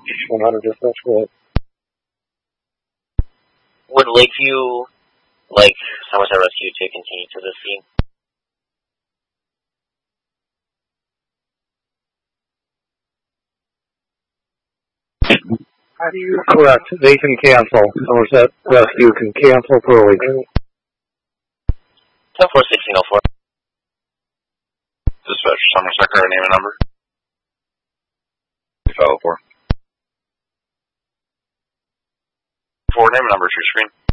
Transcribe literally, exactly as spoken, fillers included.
one hundred dispatch, go ahead. Would Lakeview like Somerset Rescue to continue to the scene? How do you... Correct. They can cancel. Somerset Rescue can cancel for Lakeview. ten four sixteen oh four. Dispatch, Somerset, current name and number. five oh four. Four name and number to your screen.